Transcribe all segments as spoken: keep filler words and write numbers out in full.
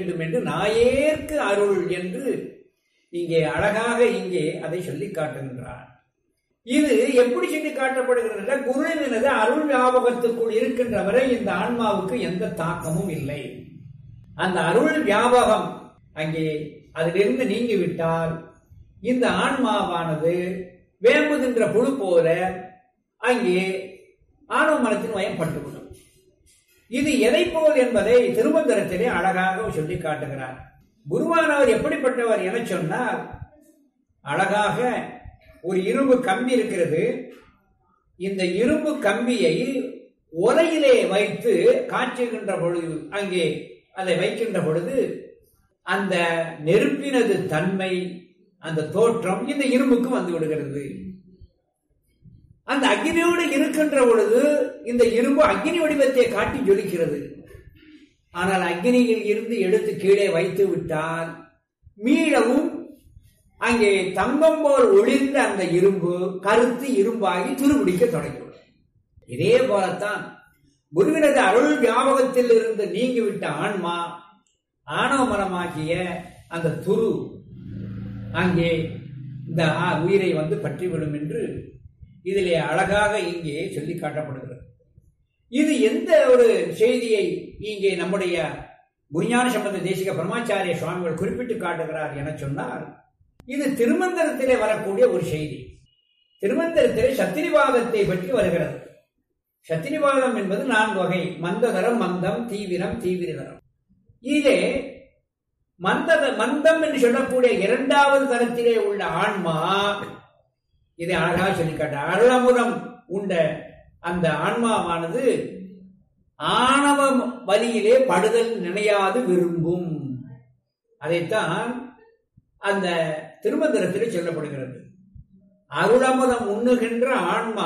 வேண்டும் என்று நாயேற்கு அருள் என்று இங்கே அழகாக இங்கே அதை சொல்லி காட்டுகின்றார். இது எப்படி சொல்லி காட்டப்படுகிறது? குருவினது அருள் வியாபகத்துக்குள் இருக்கின்ற வரை இந்த ஆன்மாவுக்கு எந்த தாக்கமும் இல்லை. அந்த அருள் வியாபகம் அங்கே அதிலிருந்து நீங்கிவிட்டால் இந்த ஆன்மாவானது வேம்புகின்ற புழு போல அங்கே ஆணவ மனத்தின் வயப்பட்டுவிடும். இது எதை போல் என்பதை திருமந்திரத்திலே அழகாக சொல்லி காட்டுகிறார். குருவானவர் எப்படிப்பட்டவர் என சொன்னால், அழகாக ஒரு இரும்பு கம்பி இருக்கிறது. இந்த இரும்பு கம்பியை உலையிலே வைத்து காய்ச்சுகின்ற பொழுது, அங்கே அதை வைக்கின்ற பொழுது அந்த நெருப்பினது தன்மை, அந்த தோற்றம் இந்த இரும்புக்கு வந்து விடுகிறது. அந்த அக்னியோடு இருக்கின்ற பொழுது இந்த இரும்பு அக்னி வடிவத்தை காட்டி ஜொலிக்கிறது. ஆனால் அக்னியில் இருந்து எடுத்து கீழே வைத்து விட்டால் மீளவும் அங்கே தங்கம் போல் ஒளிர்ந்த அந்த இரும்பு கருத்து இரும்பாகி துருபிடிக்க தொடங்கிவிடும். இதே போலத்தான் குருவினது அருள் வியாபகத்தில் இருந்து நீங்கிவிட்ட ஆன்மா ஆணவ மனமாகிய அந்த துரு அங்கே இந்த உயிரை வந்து பற்றிவிடும் என்று இதிலே அழகாக இங்கே சொல்லி காட்டப்படுகிறது. இது எந்த ஒரு செய்தியை இங்கே நம்முடைய குருஞான சம்பந்த தேசிக பரமாச்சாரிய சுவாமிகள் குறிப்பிட்டு காட்டுகிறார் என சொன்னால், இது திருமந்திரத்திலே வரக்கூடிய ஒரு செய்தி. திருமந்திரத்திலே சத்திரிவாதத்தை பற்றி வருகிறது. சத்திரிவாதம் என்பது நான்கு வகை: மந்ததரம், மந்தம், தீவிரம், தீவிரதரம். இதிலே மந்தத மந்தம் என்று சொல்லக்கூடிய இரண்டாவது தரத்திலே உள்ள ஆன்மா இதை அழகாக சொல்லி காட்ட, அருளமுதம் உண்ட அந்த ஆன்மாவானது ஆணவ வலியிலே படுதல் நினையாது விரும்பும். அதைத்தான் அந்த திருமந்திரத்திலே சொல்லப்படுகிறது. அருளமுதம் உண்ணுகின்ற ஆன்மா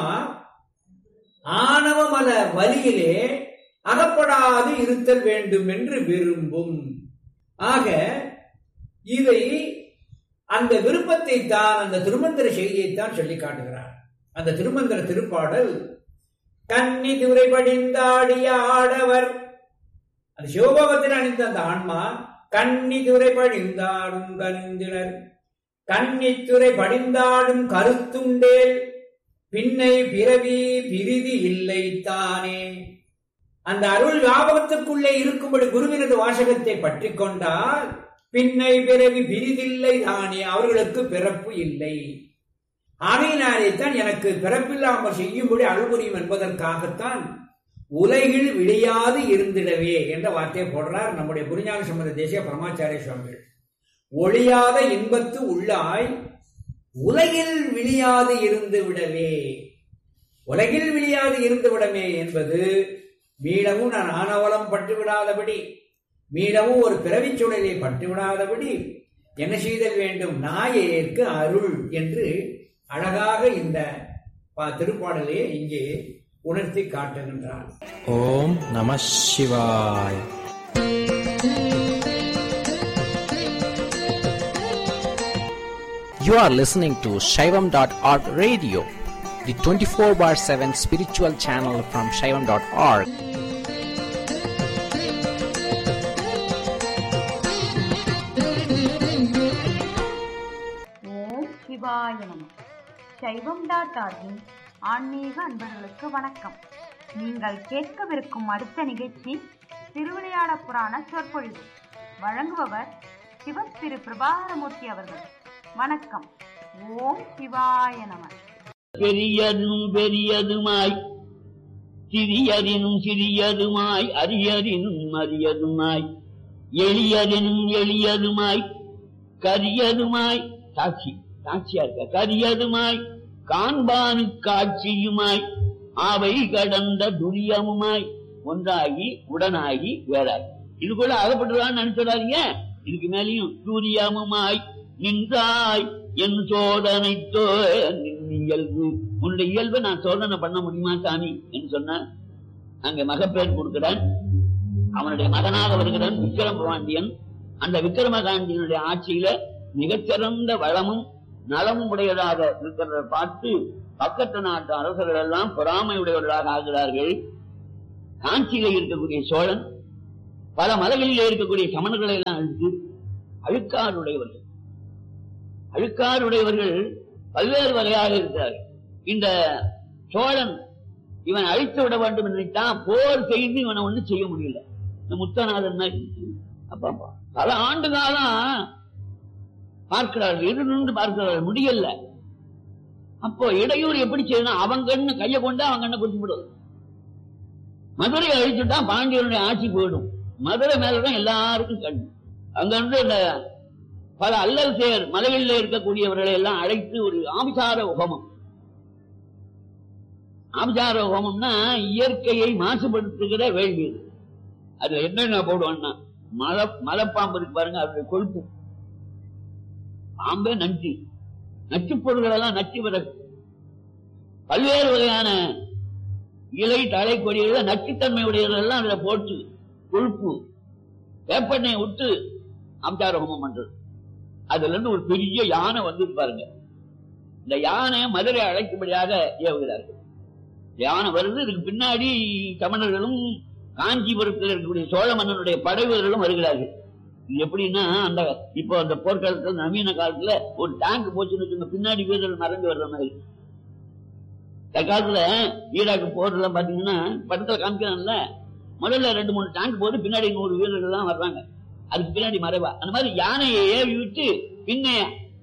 ஆணவமல வலியிலே அகப்படாது இருத்தல் வேண்டும் என்று விரும்பும். ஆக இதை அந்த விருப்பத்தை தான், அந்த திருமந்திர செய்தியைத்தான் சொல்லி காட்டுகிறார். அந்த திருமந்திர திருப்பாடல், கன்னி துறை படிந்தாடிய ஆடவர், அந்த சிவபாகத்தில் அணிந்த அந்த ஆன்மா கன்னி துறை படிந்தாடும் கருந்திலர், கன்னித்துறை படிந்தாடும் கருத்துண்டேல் பின்னை பிறவி பிரிதி இல்லை தானே. அந்த அருள் வியாபகத்துக்குள்ளே இருக்கும்படி குருவினது வாசகத்தை பற்றி கொண்டால் பின்னை பிறவி பிரிதில்லை தானே, அவர்களுக்கு பிறப்பு இல்லை. ஆகையினாலேத்தான் எனக்கு பிறப்பில்லாமல் செய்யும்படி அருள்புரியும் என்பதற்காகத்தான் உலகில் விழியாது இருந்திடவே என்ற வார்த்தையை போடுறார் நம்முடைய குருஞான சம்பந்த தேசிக பரமாச்சாரிய சுவாமிகள். ஒளியாத இன்பத்து உள்ளாய் உலகில் விழியாது இருந்து விடவே. உலகில் விழியாது இருந்து விடவே என்பது மீளவும் நான் ஆணவலம் பட்டு விடாதபடி, மீளவும் ஒரு பிறவிச் சூழலை பட்டு விடாதபடி என்ன செய்தல் வேண்டும்? நாயேற்கு அருள் என்று அழகாக இந்த திருப்பாடலே இங்கே உணர்த்தி காட்டுகின்றார். ஓம் நம சிவாய். You are listening to Shaivam dot org radio, the twenty-four bar seven spiritual channel from Shaivam dot org. ஓம் சிவாய நம. சைவம் டாட் ஆர்கின் ஆன்மீக அன்பர்களுக்கு வணக்கம். நீங்கள் கேட்கவிருக்கும் அடுத்த நிகழ்ச்சி திருவிளையாட புராண சொற்பொழிவு. வழங்குபவர் சிவ திரு பிரபாகரமூர்த்தி அவர்கள். வணக்கம். ஓம் சிவாய நம. பெரியதும் பெரியதுமாய் சிறியதினும் சிறியதுமாய் அரியதினும் அரியதுமாய் எளியதினும் எளியதுமாய் கரியதுமாய் சாட்சி சாட்சியா இருக்க கரியதுமாய் காண்பானு காட்சியுமாய் அவை கடந்த துரியமுமாய் ஒன்றாகி உடனாகி வேறாய். இது கூட அகப்பட்டுதான் நினைச்சிடாதீங்க. இதுக்கு மேலேயும் சூரியமுமாய் நின்றாய் என் சோதனைத்தோ இயல்பு, உன்னுடைய இயல்பை நான் சோதனை பண்ண முடியுமா சாமி என்று சொன்ன அங்க மகப்பேர் கொடுக்கிறான். அவனுடைய மகனாக வருகிறான் விக்கிரம பாண்டியன். அந்த விக்கிரமகாண்டியனுடைய ஆட்சியில மிகச்சிறந்த வளமும் நலமும் உடையதாக இருக்கிறத பார்த்து பக்கத்து நாட்டு அரசர்கள் எல்லாம் பொறாமை உடையவர்களாக ஆகிறார்கள். காஞ்சியில இருக்கக்கூடிய சோழன் பல மலைகளில் இருக்கக்கூடிய சமணர்களை எல்லாம் அழித்து அழுக்காறுடையவர்கள் அழுக்காறுடையவர்கள் பல்வேறு வகையாக இருக்கிறார்கள். இந்த சோழன் இவன் அழித்து விட வேண்டும் என்று நினைத்தான். போர் செய்து இவனை ஒண்ணு செய்ய முடியல. இந்த முத்தநாதன் அப்பா பல ஆண்டு காலம் பார்க்கிறார்கள், இருந்து பார்க்கிறார்கள், முடியல. அப்போ இடையூறு எப்படி செய்யணும்? அவன் கண்ணு கையை கொண்டு அவன் கண்ணை குறிச்சு விடுவது. மதுரை அழிச்சுட்டான், பாண்டியனுடைய ஆட்சி போயிடும். மதுரை மேலதான் எல்லாருக்கும் கண். அங்க வந்து இந்த பல அல்லல் செயல் மலைகளில் இருக்கக்கூடியவர்களை எல்லாம் அழைத்து ஒரு ஆபிசார ஹோமம். ஆபிசார ஹோமம்னா இயற்கையை மாசுபடுத்துகிற வேள்வி. அதுல என்னென்ன போடுவான்னா மலை மலைப்பாம்பு இருக்கு பாருங்க, அது கொழுப்பு பாம்பே நச்சு நச்சு பொருள்கள் எல்லாம் நச்சு பிறகு பல்வேறு வகையான இலை தலை கொடிகள் நச்சுத்தன்மை உடையவர்கள் அதுல போட்டு கொழுப்பு வேப்பெண்ணெய் விட்டு ஆபிசார ஹோமம் பண்றது. அதுல இருந்து ஒரு பெரிய யானை வந்து பாருங்க. இந்த யானை மதுரை அழைக்கும்படியாக ஏவுகிறார்கள். யானை வருது, இதுக்கு பின்னாடி தமிழர்களும் காஞ்சிபுரத்தில் இருக்கக்கூடிய சோழ மன்னனுடைய படை வீரர்களும் வருகிறார்கள். இது எப்படின்னா அந்த இப்போ அந்த போர்க்காலத்துல நவீன காலத்துல ஒரு டேங்க் போச்சுன்னு பின்னாடி வீரர்கள் மறைஞ்சு வர்ற மாதிரி. தற்காலத்துல ஈராக்கு போர்லாம் பாத்தீங்கன்னா படத்துல காமிக்கிறான்ல, முதல்ல ரெண்டு மூணு டேங்க் போது பின்னாடி நூறு வீரர்கள் தான் வர்றாங்க, அதுக்கு பின்னாடி மறைவா. அந்த மாதிரி யானையை ஏவி விட்டு பின்ன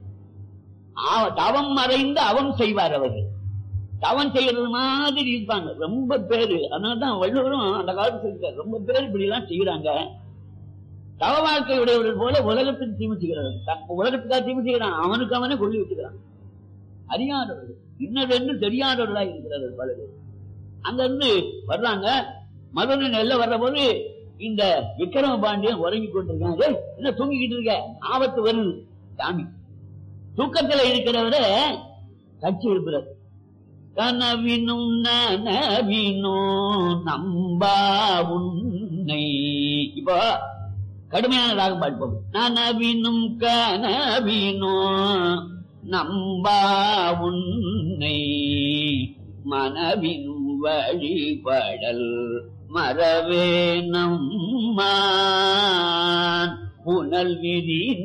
தவம் மறைந்து அவம் செய்வார். அவர்கள் தவம் செய்யறது மாதிரி இருப்பாங்க ரொம்ப பேரு. அதனாலதான் வள்ளுவரும் அந்த காலத்துல இருக்காரு, ரொம்ப பேர் இப்படி எல்லாம் செய்யறாங்க. தவ வாழ்க்கை உடையவர்கள் போல உலகத்துக்கு தீமை செய்கிறார்கள். உலகத்துக்காக தீமை செய்யறான், அவனுக்கு அவனே கொள்ளி வச்சுக்கிறான். அறியாதவர்கள் இன்னதென்று தெரியாதவர்களா இருக்கிறார்கள் பல பேர். அங்க இருந்து வர்றாங்க. மதுரை நெல்ல வர்ற போது இந்த விக்ரம பாண்டியன் உறங்கி கொண்டிருக்காங்க. என்ன தூங்கிக்கிட்டு இருக்க, ஆபத்து வருது சாமி. தூக்கத்துல இருக்கிறவர கட்சி இருக்கிறார். கனவினும் நனவினோ நம்பா உன்னை. இப்போ கடுமையான ராகம் பாடுப்போம். நனவினும் கனவினோ நம்பா உன்னை மனவினும் வழிபடல் மறவே நம்மான் புனல் விதி